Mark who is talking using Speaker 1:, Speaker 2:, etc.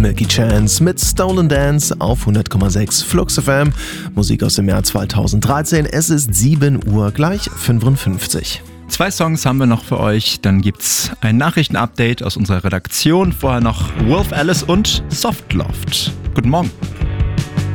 Speaker 1: Milky Chance mit Stolen Dance auf 100,6 Flux FM. Musik aus dem Jahr 2013. Es ist 7 Uhr gleich 55.
Speaker 2: 2 Songs haben wir noch für euch. Dann gibt's ein Nachrichtenupdate aus unserer Redaktion. Vorher noch Wolf Alice und Softloft. Guten Morgen.